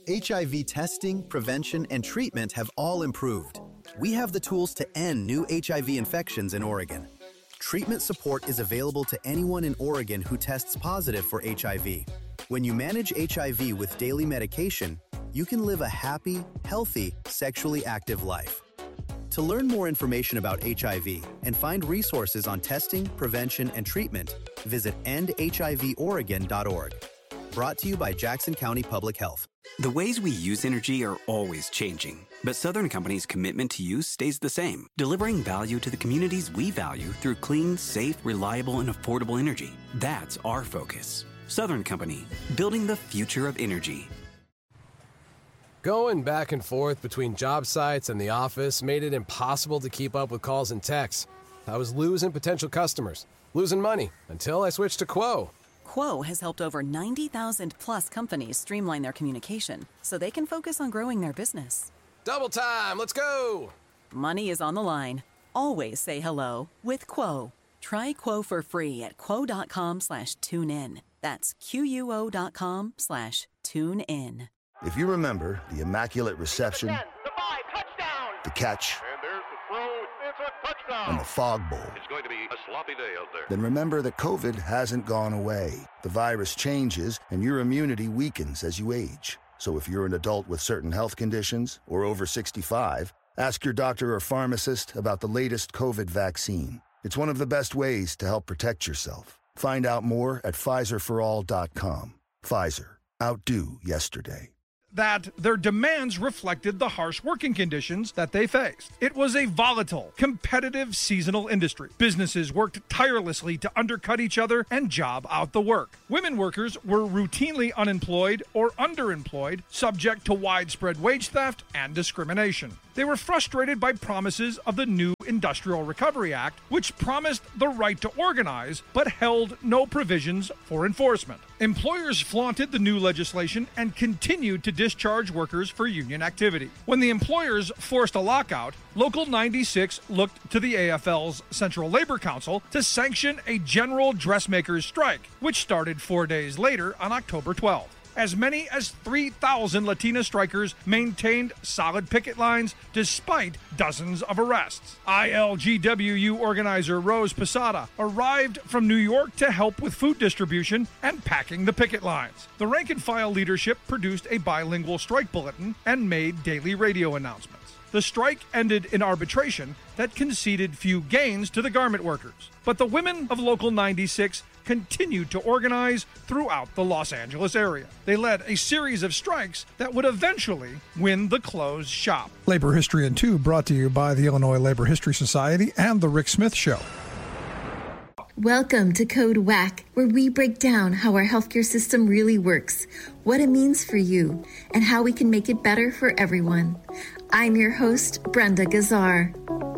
HIV testing, prevention, and treatment have all improved. We have the tools to end new HIV infections in Oregon. Treatment support is available to anyone in Oregon who tests positive for HIV. When you manage HIV with daily medication, you can live a happy, healthy, sexually active life. To learn more information about HIV and find resources on testing, prevention, and treatment, visit endhivoregon.org. Brought to you by Jackson County Public Health. The ways we use energy are always changing, but Southern Company's commitment to use stays the same, delivering value to the communities we value through clean, safe, reliable, and affordable energy. That's our focus. Southern Company, building the future of energy. Going back and forth between job sites and the office made it impossible to keep up with calls and texts. I was losing potential customers, losing money, until I switched to Quo. Quo has helped over 90,000 plus companies streamline their communication so they can focus on growing their business. Double time, let's go! Money is on the line. Always say hello with Quo. Try Quo for free at quo.com/tunein. That's QUO.com/tunein. If you remember the Immaculate Reception, the 5, touchdown! the catch, And there's the throw, it's a touchdown! and the Fog Bowl, It's going to be a sloppy day out there. then remember that COVID hasn't gone away. The virus changes, and your immunity weakens as you age. So if you're an adult with certain health conditions or over 65, ask your doctor or pharmacist about the latest COVID vaccine. It's one of the best ways to help protect yourself. Find out more at PfizerForAll.com. Pfizer. Outdo yesterday. That their demands reflected the harsh working conditions that they faced. It was a volatile, competitive seasonal industry. Businesses worked tirelessly to undercut each other and job out the work. Women workers were routinely unemployed or underemployed, subject to widespread wage theft and discrimination. They were frustrated by promises of the new Industrial Recovery Act, which promised the right to organize but held no provisions for enforcement. Employers flaunted the new legislation and continued to discharge workers for union activity. When the employers forced a lockout, Local 96 looked to the AFL's Central Labor Council to sanction a general dressmakers strike, which started 4 days later on October 12th. As many as 3,000 Latina strikers maintained solid picket lines despite dozens of arrests. ILGWU organizer Rose Posada arrived from New York to help with food distribution and packing the picket lines. The rank-and-file leadership produced a bilingual strike bulletin and made daily radio announcements. The strike ended in arbitration that conceded few gains to the garment workers. But the women of Local 96 continued to organize throughout the Los Angeles area. They led a series of strikes that would eventually win the closed shop. Labor History in 2 brought to you by the Illinois Labor History Society and The Rick Smith Show. Welcome to Code WAC, where we break down how our healthcare system really works, what it means for you, and how we can make it better for everyone. I'm your host, Brenda Gazzar.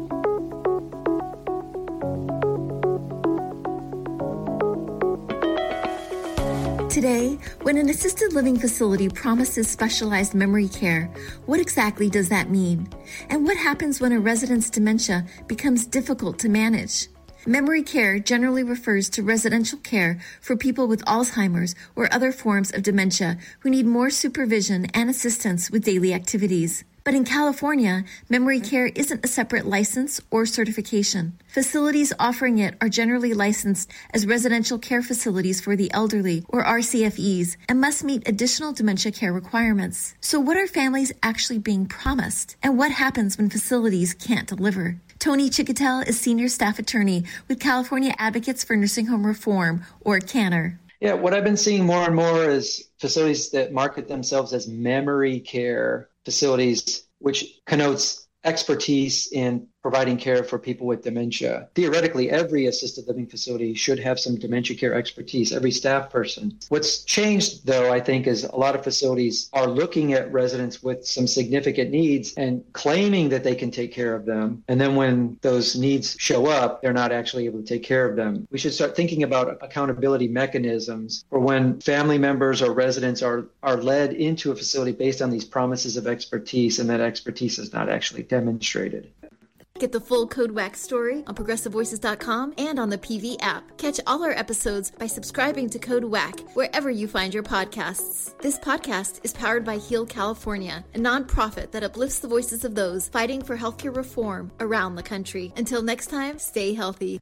Today, when an assisted living facility promises specialized memory care, what exactly does that mean? And what happens when a resident's dementia becomes difficult to manage? Memory care generally refers to residential care for people with Alzheimer's or other forms of dementia who need more supervision and assistance with daily activities. But in California, memory care isn't a separate license or certification. Facilities offering it are generally licensed as residential care facilities for the elderly, or RCFEs, and must meet additional dementia care requirements. So what are families actually being promised? And what happens when facilities can't deliver? Tony Chicotel is Senior Staff Attorney with California Advocates for Nursing Home Reform, or CANNER. Yeah, what I've been seeing more and more is facilities that market themselves as memory care facilities, which connotes expertise in providing care for people with dementia. Theoretically, every assisted living facility should have some dementia care expertise, every staff person. What's changed, though, I think, is a lot of facilities are looking at residents with some significant needs and claiming that they can take care of them. And then when those needs show up, they're not actually able to take care of them. We should start thinking about accountability mechanisms for when family members or residents are led into a facility based on these promises of expertise, and that expertise is not actually demonstrated. Get the full Code Wax story on ProgressiveVoices.com and on the PV app. Catch all our episodes by subscribing to Code WAC wherever you find your podcasts. This podcast is powered by Heal California, a nonprofit that uplifts the voices of those fighting for healthcare reform around the country. Until next time, stay healthy.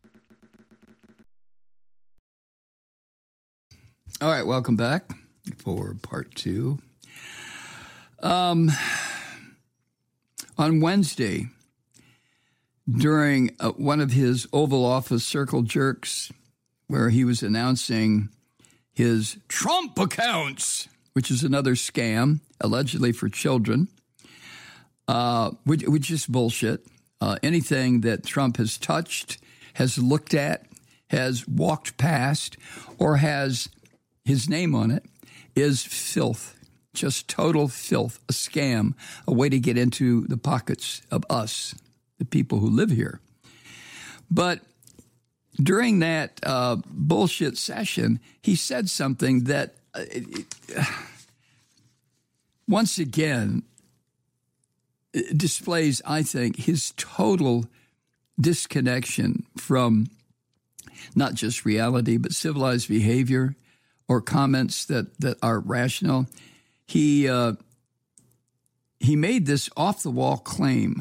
All right, welcome back for part 2. On Wednesday, during one of his Oval Office circle jerks, where he was announcing his Trump accounts, which is another scam, allegedly for children, which is bullshit. Anything that Trump has touched, has looked at, has walked past, or has his name on it is filth, just total filth, a scam, a way to get into the pockets of us, the people who live here. But during that bullshit session, he said something that, once again, displays, I think, his total disconnection from not just reality, but civilized behavior or comments that are rational. He made this off-the-wall claim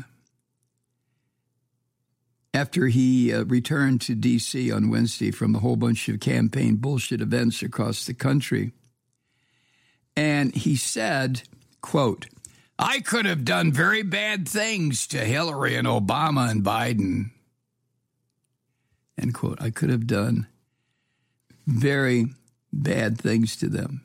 after he returned to D.C. on Wednesday from a whole bunch of campaign bullshit events across the country. And he said, quote, "I could have done very bad things to Hillary and Obama and Biden." End quote. I could have done very bad things to them.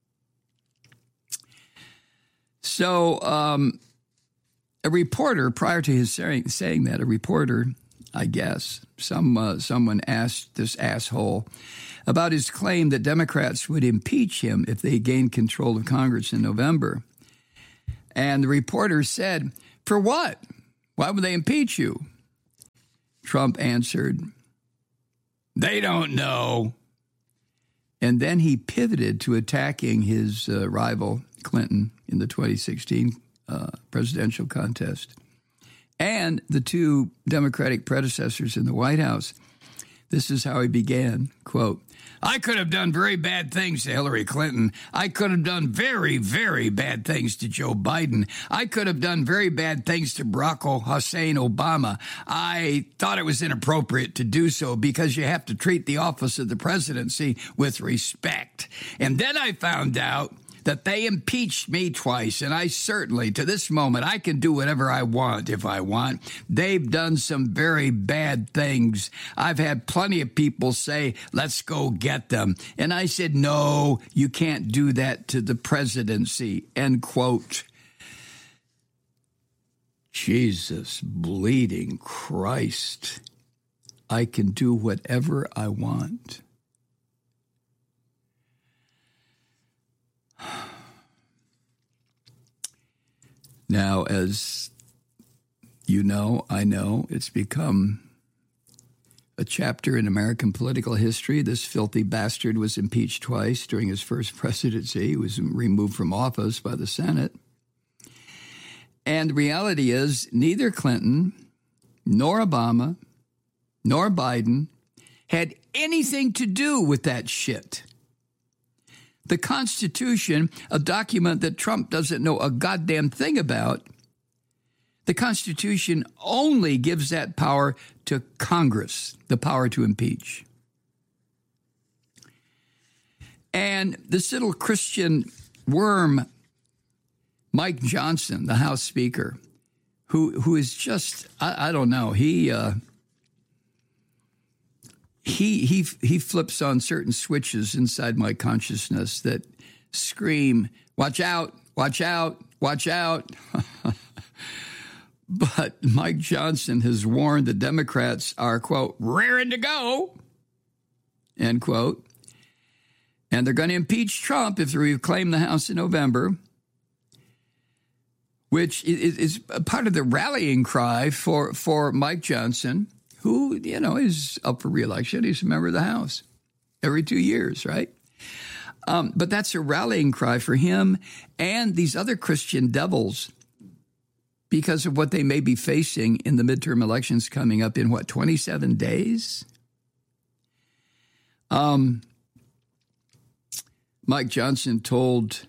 So a reporter, prior to his saying that, a reporter, I guess, someone asked this asshole about his claim that Democrats would impeach him if they gained control of Congress in November. And the reporter said, "For what? Why would they impeach you?" Trump answered, "They don't know." And then he pivoted to attacking his rival, Clinton, in the 2016 presidential contest, and the two Democratic predecessors in the White House. This is how he began, quote, "I could have done very bad things to Hillary Clinton. I could have done very, very bad things to Joe Biden. I could have done very bad things to Barack Hussein Obama. I thought it was inappropriate to do so because you have to treat the office of the presidency with respect. And then I found out that they impeached me twice, and I certainly, to this moment, I can do whatever I want if I want. They've done some very bad things. I've had plenty of people say, let's go get them. And I said, no, you can't do that to the presidency," end quote. Jesus bleeding Christ. I can do whatever I want. Now, as you know, I know, it's become a chapter in American political history. This filthy bastard was impeached twice during his first presidency. He was removed from office by the Senate. And the reality is neither Clinton, nor Obama, nor Biden had anything to do with that shit. The Constitution, a document that Trump doesn't know a goddamn thing about, the Constitution only gives that power to Congress, the power to impeach. And this little Christian worm, Mike Johnson, the House Speaker, who is just, I don't know, he flips on certain switches inside my consciousness that scream, watch out, watch out, watch out. But Mike Johnson has warned the Democrats are, quote, raring to go, end quote. And they're going to impeach Trump if they reclaim the House in November, which is part of the rallying cry for Mike Johnson, who, you know, is up for re-election. He's a member of the House every 2 years, right? But that's a rallying cry for him and these other Christian devils because of what they may be facing in the midterm elections coming up in, 27 days? Mike Johnson told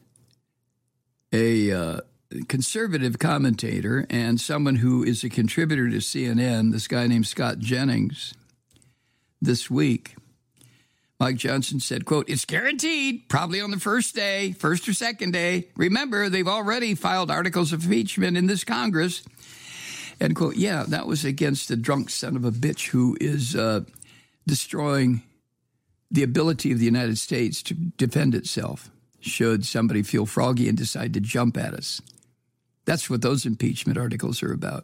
a conservative commentator and someone who is a contributor to CNN, this guy named Scott Jennings, this week. Mike Johnson said, quote, "It's guaranteed, probably on the first or second day. Remember, they've already filed articles of impeachment in this Congress." End quote. Yeah, that was against the drunk son of a bitch who is destroying the ability of the United States to defend itself should somebody feel froggy and decide to jump at us. That's what those impeachment articles are about.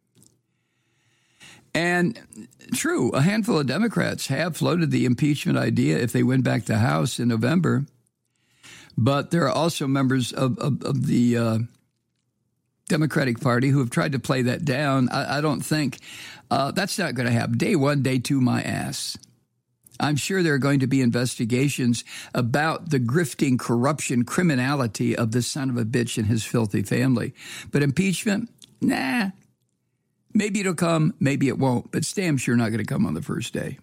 And true, a handful of Democrats have floated the impeachment idea if they win back the House in November. But there are also members of the Democratic Party who have tried to play that down. I don't think that's not going to happen. Day one, day two, my ass. I'm sure there are going to be investigations about the grifting, corruption, criminality of this son of a bitch and his filthy family. But impeachment? Nah. Maybe it'll come, maybe it won't, but it's damn sure not going to come on the first day.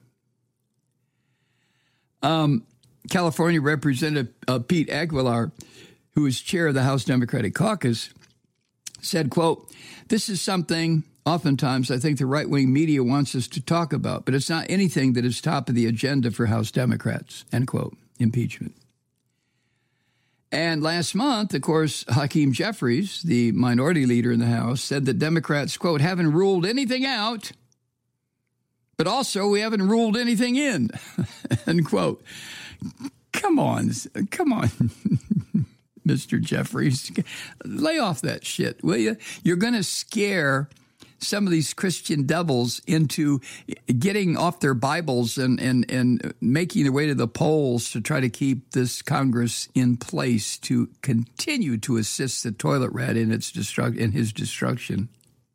California Representative Pete Aguilar, who is chair of the House Democratic Caucus, said, quote, "This is something oftentimes I think the right-wing media wants us to talk about, but it's not anything that is top of the agenda for House Democrats," end quote, impeachment. And last month, of course, Hakeem Jeffries, the minority leader in the House, said that Democrats, quote, "haven't ruled anything out, but also we haven't ruled anything in," end quote. Come on, Mr. Jeffries. Lay off that shit, will you? You're going to scare some of these Christian devils into getting off their Bibles and making their way to the polls to try to keep this Congress in place to continue to assist the toilet rat in his destruction.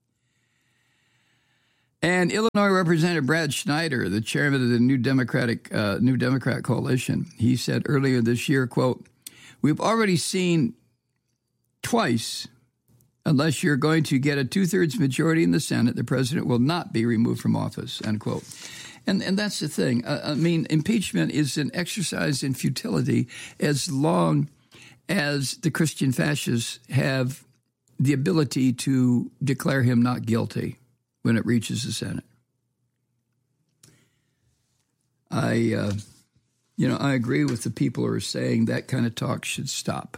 And Illinois Representative Brad Schneider, the chairman of the New Democrat Coalition, he said earlier this year, quote, "We've already seen twice, unless you're going to get a 2/3 majority in the Senate, the president will not be removed from office," end quote. And that's the thing. I mean, impeachment is an exercise in futility as long as the Christian fascists have the ability to declare him not guilty when it reaches the Senate. I agree with the people who are saying that kind of talk should stop.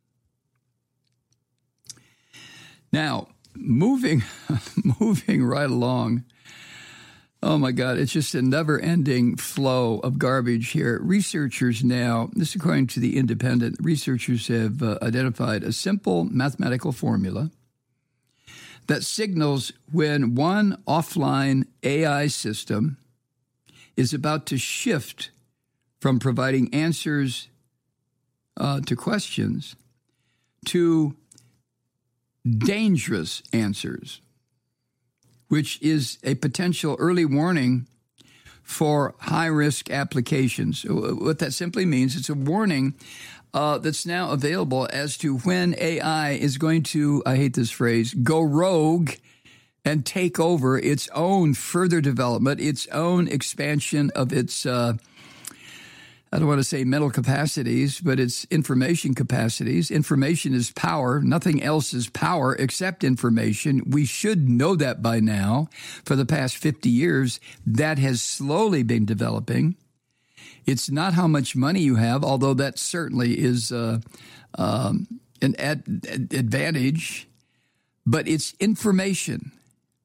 Now, moving right along. Oh, my God, it's just a never-ending flow of garbage here. Researchers now, this according to The Independent, researchers have identified a simple mathematical formula that signals when one offline AI system is about to shift from providing answers to questions to dangerous answers, which is a potential early warning for high-risk applications. What that simply means, it's a warning that's now available as to when AI is going to, I hate this phrase, go rogue and take over its own further development, its own expansion of its I don't want to say mental capacities, but it's information capacities. Information is power. Nothing else is power except information. We should know that by now. For the past 50 years, that has slowly been developing. It's not how much money you have, although that certainly is an advantage, but it's information.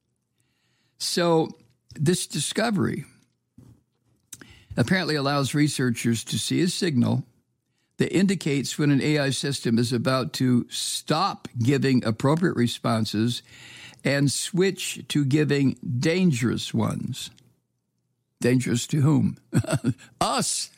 So this discovery apparently allows researchers to see a signal that indicates when an AI system is about to stop giving appropriate responses and switch to giving dangerous ones. Dangerous to whom? Us.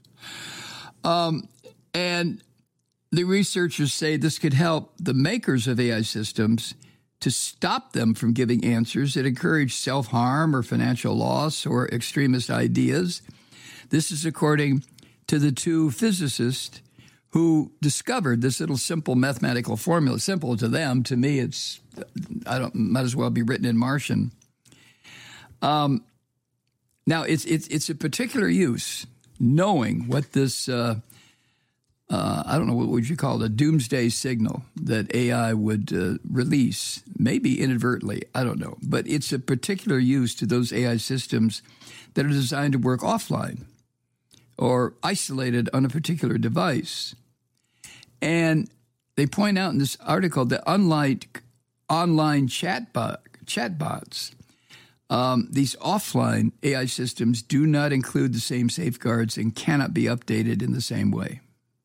And the researchers say this could help the makers of AI systems to stop them from giving answers that encourage self-harm or financial loss or extremist ideas. This is according to the two physicists who discovered this little simple mathematical formula. Simple to them. To me, might as well be written in Martian. Now, it's a particular use, knowing what this, I don't know, what would you call it, a doomsday signal that AI would release, maybe inadvertently, I don't know. But it's a particular use to those AI systems that are designed to work offline or isolated on a particular device. And they point out in this article that unlike online chatbots, these offline AI systems do not include the same safeguards and cannot be updated in the same way.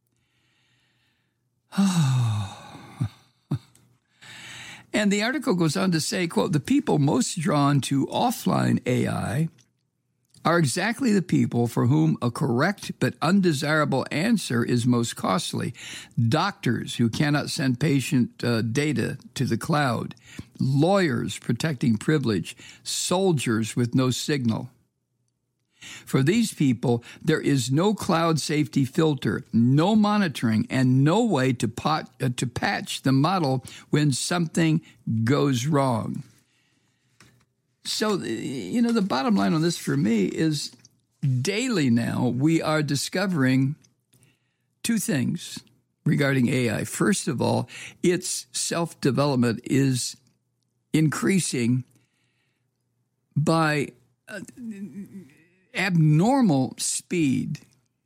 And the article goes on to say, quote, the people most drawn to offline AI are exactly the people for whom a correct but undesirable answer is most costly. Doctors who cannot send patient data to the cloud, lawyers protecting privilege, soldiers with no signal. For these people, there is no cloud safety filter, no monitoring, and no way to patch the model when something goes wrong. So, the bottom line on this for me is daily now we are discovering two things regarding AI. First of all, its self-development is increasing by abnormal speed,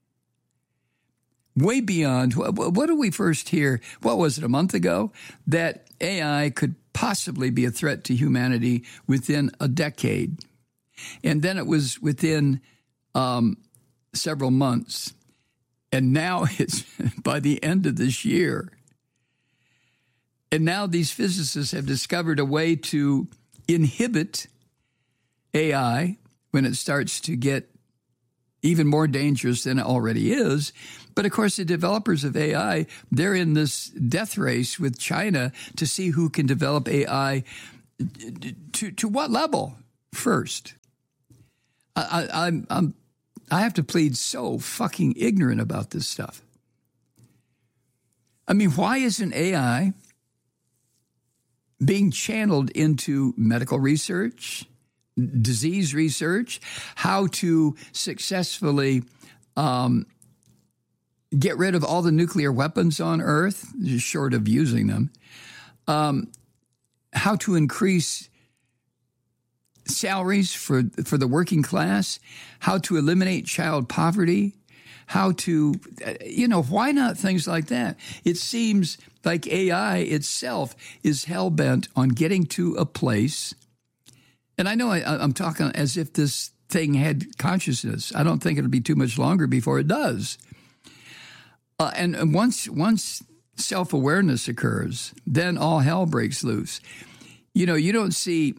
way beyond. What did we first hear? What was it, a month ago? That AI could possibly be a threat to humanity within a decade. And then it was within several months. And now it's by the end of this year. And now these physicists have discovered a way to inhibit AI when it starts to get even more dangerous than it already is. But of course, the developers of AI, they're in this death race with China to see who can develop AI to what level first. I have to plead so fucking ignorant about this stuff. I mean, why isn't AI being channeled into medical research, disease research, how to successfully get rid of all the nuclear weapons on Earth, short of using them, how to increase salaries for the working class, how to eliminate child poverty, how to, why not things like that? It seems like AI itself is hell-bent on getting to a place. And I know I'm talking as if this thing had consciousness. I don't think it'll be too much longer before it does. And once self-awareness occurs, then all hell breaks loose. You don't see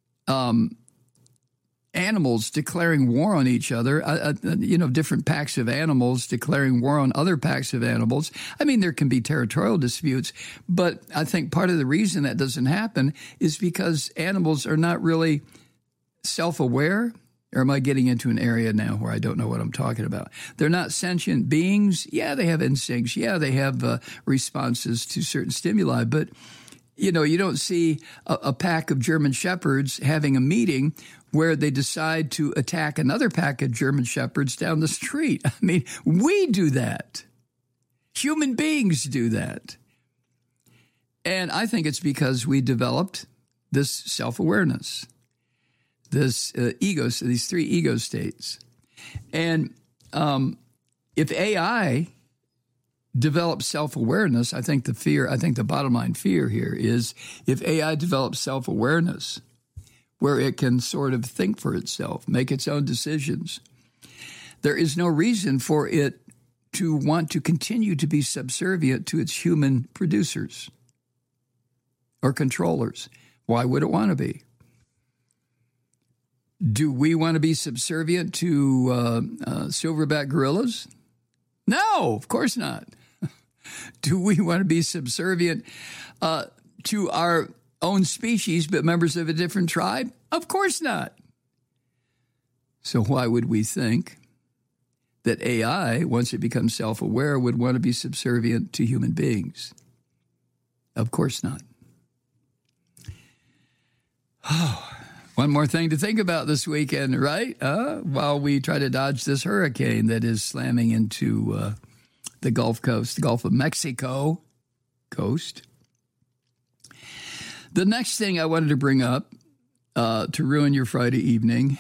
animals declaring war on each other, different packs of animals declaring war on other packs of animals. I mean, there can be territorial disputes, but I think part of the reason that doesn't happen is because animals are not really self-aware. Or am I getting into an area now where I don't know what I'm talking about? They're not sentient beings. Yeah, they have instincts. Yeah, they have responses to certain stimuli. But, you don't see a pack of German Shepherds having a meeting where they decide to attack another pack of German Shepherds down the street. I mean, we do that. Human beings do that. And I think it's because we developed this self-awareness. These three ego states. And if AI develops self-awareness, I think the bottom line fear here is if AI develops self-awareness where it can sort of think for itself, make its own decisions, there is no reason for it to want to continue to be subservient to its human producers or controllers. Why would it want to be? Do we want to be subservient to silverback gorillas? No, of course not. Do we want to be subservient to our own species but members of a different tribe? Of course not. So why would we think that AI, once it becomes self-aware, would want to be subservient to human beings. Of course not. Oh, one more thing to think about this weekend, right? While we try to dodge this hurricane that is slamming into the Gulf Coast, the Gulf of Mexico coast. The next thing I wanted to bring up to ruin your Friday evening,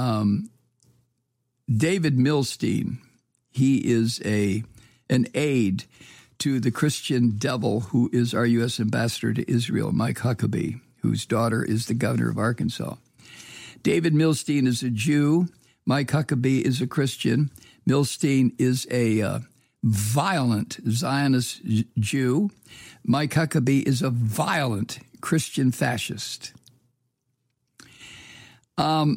David Milstein. He is an aide to the Christian devil who is our U.S. ambassador to Israel, Mike Huckabee, whose daughter is the governor of Arkansas. David Milstein is a Jew. Mike Huckabee is a Christian. Milstein is a violent Zionist Jew. Mike Huckabee is a violent Christian fascist. The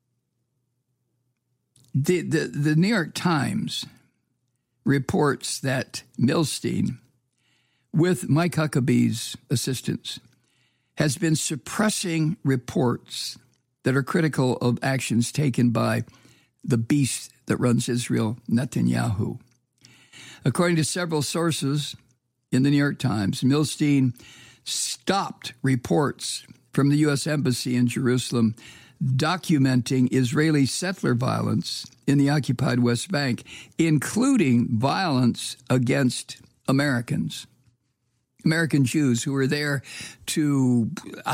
New York Times reports that Milstein, with Mike Huckabee's assistance, has been suppressing reports that are critical of actions taken by the beast that runs Israel, Netanyahu. According to several sources in the New York Times, Milstein stopped reports from the U.S. Embassy in Jerusalem documenting Israeli settler violence in the occupied West Bank, including violence against Americans, American Jews who were there to,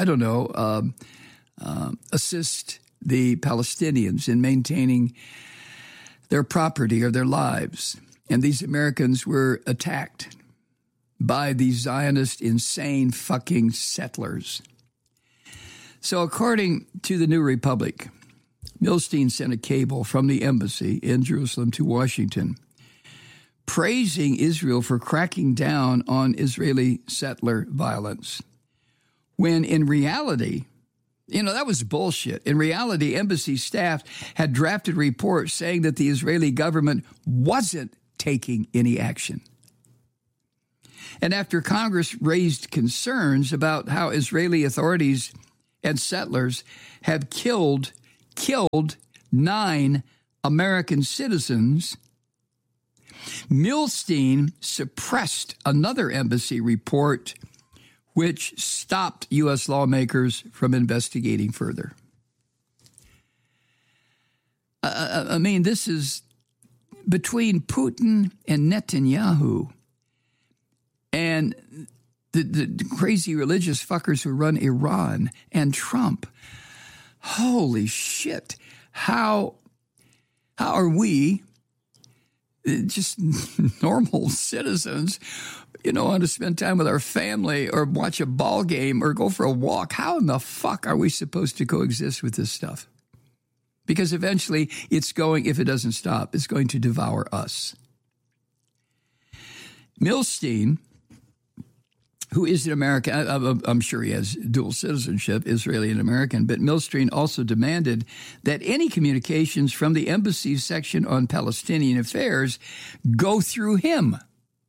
assist the Palestinians in maintaining their property or their lives. And these Americans were attacked by these Zionist, insane fucking settlers. So according to the New Republic, Milstein sent a cable from the embassy in Jerusalem to Washington, praising Israel for cracking down on Israeli settler violence, when in reality, that was bullshit. In reality, embassy staff had drafted reports saying that the Israeli government wasn't taking any action. And after Congress raised concerns about how Israeli authorities and settlers have killed 9 American citizens, Milstein suppressed another embassy report which stopped U.S. lawmakers from investigating further. This is between Putin and Netanyahu and the crazy religious fuckers who run Iran and Trump. Holy shit. How are we, just normal citizens, want to spend time with our family or watch a ball game or go for a walk? How in the fuck are we supposed to coexist with this stuff? Because eventually if it doesn't stop, it's going to devour us. Milstein, who is an American, I'm sure he has dual citizenship, Israeli and American, but Milstein also demanded that any communications from the embassy's section on Palestinian affairs go through him.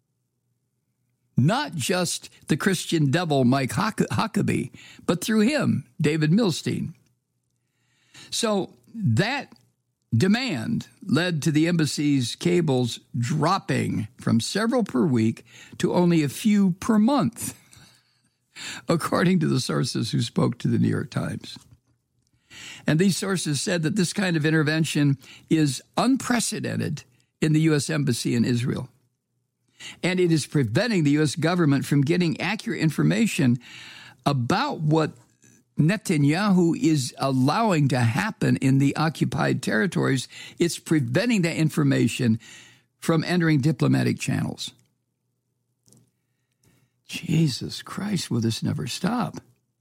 Not just the Christian devil Mike Huckabee, but through him, David Milstein. So that demand led to the embassy's cables dropping from several per week to only a few per month, according to the sources who spoke to the New York Times. And these sources said that this kind of intervention is unprecedented in the U.S. Embassy in Israel. And it is preventing the U.S. government from getting accurate information about what Netanyahu is allowing to happen in the occupied territories. It's preventing that information from entering diplomatic channels. Jesus Christ, will this never stop?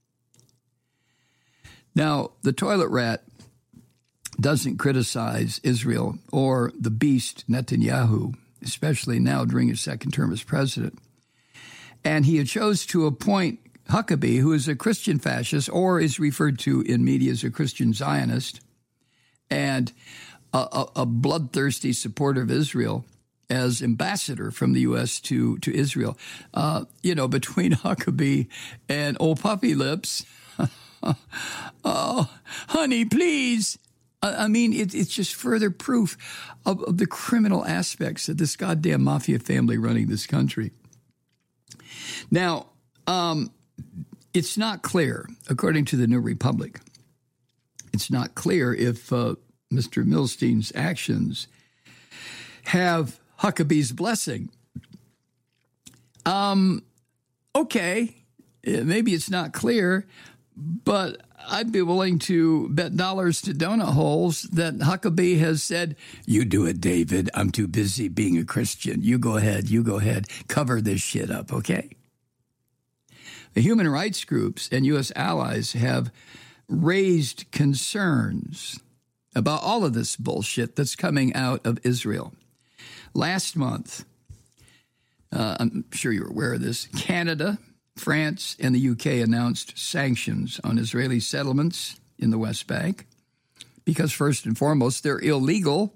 Now, the toilet rat doesn't criticize Israel or the beast Netanyahu, especially now during his second term as president. And he chose to appoint Huckabee, who is a Christian fascist, or is referred to in media as a Christian Zionist, and a bloodthirsty supporter of Israel, as ambassador from the U.S. to Israel. Between Huckabee and old puppy lips, oh, honey, please, I mean, it's just further proof of the criminal aspects of this goddamn mafia family running this country. Now, it's not clear, according to the New Republic, it's not clear if Mr. Milstein's actions have Huckabee's blessing. Okay, maybe it's not clear, but I'd be willing to bet dollars to donut holes that Huckabee has said, "You do it, David. I'm too busy being a Christian. You go ahead. Cover this shit up, okay?" The human rights groups and U.S. allies have raised concerns about all of this bullshit that's coming out of Israel. Last month, I'm sure you're aware of this, Canada, France, and the UK announced sanctions on Israeli settlements in the West Bank because, first and foremost, they're illegal.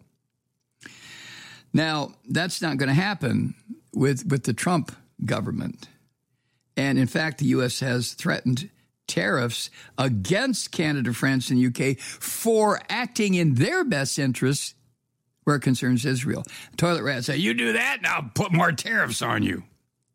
Now, that's not going to happen with the Trump government. And, in fact, the U.S. has threatened tariffs against Canada, France, and UK for acting in their best interests where it concerns Israel. Toilet Rat say, "You do that, and I'll put more tariffs on you."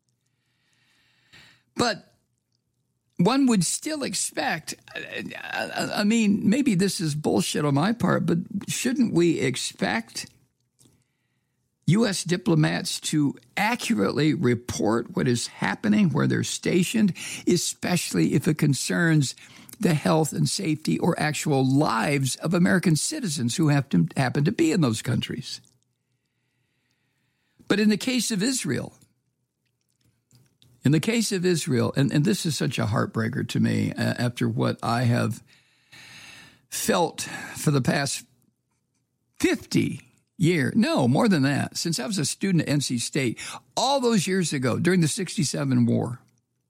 But one would still expect, I mean, maybe this is bullshit on my part, but shouldn't we expect U.S. diplomats to accurately report what is happening where they're stationed, especially if it concerns the health and safety or actual lives of American citizens who happen to be in those countries? But in the case of Israel, and this is such a heartbreaker to me after what I have felt for the past 50 years, no, more than that, since I was a student at NC State, all those years ago during the 67 war,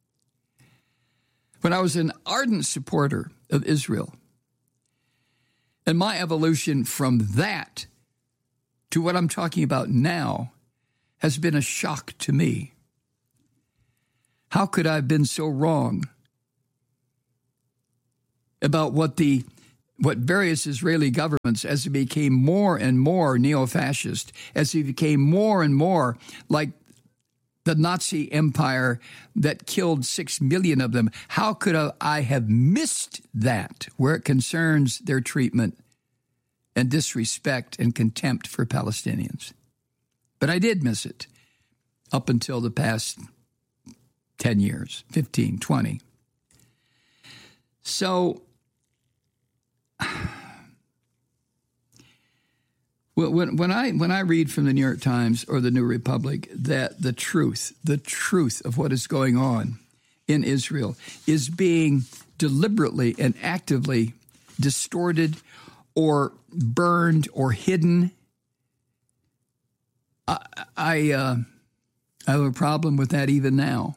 when I was an ardent supporter of Israel. And my evolution from that to what I'm talking about now has been a shock to me. How could I have been so wrong about what various Israeli governments, as they became more and more neo-fascist, as they became more and more like the Nazi empire that killed 6 million of them, how could I have missed that where it concerns their treatment and disrespect and contempt for Palestinians? But I did miss it up until the past 10 years, 15, 20. So when I read from the New York Times or the New Republic that the truth of what is going on in Israel is being deliberately and actively distorted or burned or hidden, I have a problem with that even now.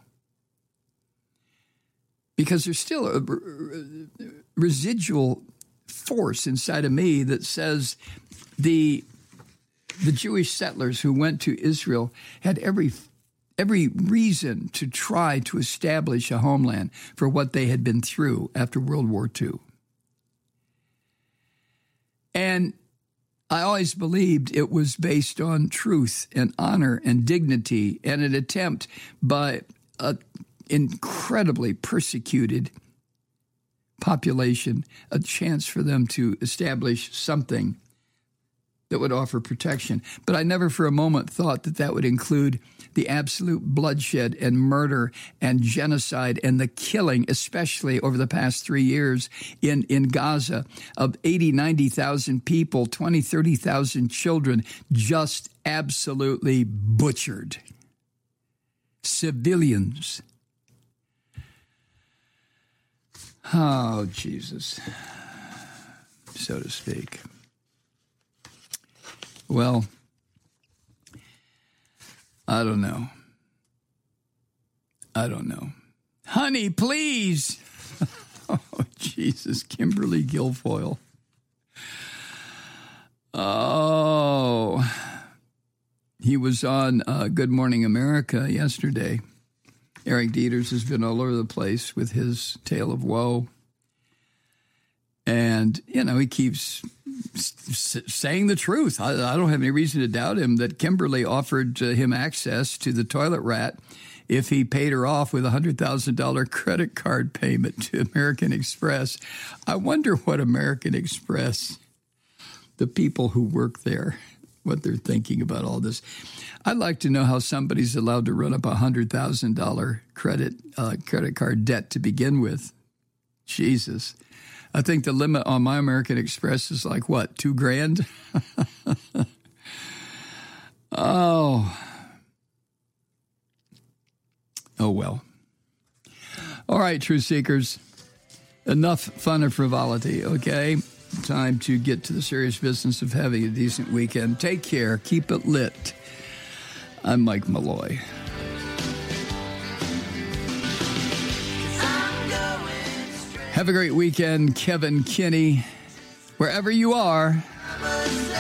Because there's still a residual force inside of me that says the Jewish settlers who went to Israel had every reason to try to establish a homeland for what they had been through after World War II. And I always believed it was based on truth and honor and dignity and an attempt by an incredibly persecuted population, a chance for them to establish something that would offer protection. But I never for a moment thought that would include the absolute bloodshed and murder and genocide and the killing, especially over the past 3 years in Gaza, of 80, 90,000 people, 20, 30,000 children just absolutely butchered. Civilians. Oh, Jesus, so to speak. Well, I don't know. Honey, please. Oh, Jesus, Kimberly Guilfoyle. Oh, he was on Good Morning America yesterday. Eric Dieters has been all over the place with his tale of woe. And, he keeps saying the truth. I don't have any reason to doubt him that Kimberly offered him access to the toilet rat if he paid her off with a $100,000 credit card payment to American Express. I wonder what American Express, the people who work there, what they're thinking about all this. I'd like to know how somebody's allowed to run up a $100,000 credit card debt to begin with. Jesus. I think the limit on my American Express is like, what, $2,000? Oh, well. All right, truth seekers, enough fun and frivolity, okay? Time to get to the serious business of having a decent weekend. Take care. Keep it lit. I'm Mike Malloy. Have a great weekend, Kevin Kinney, wherever you are.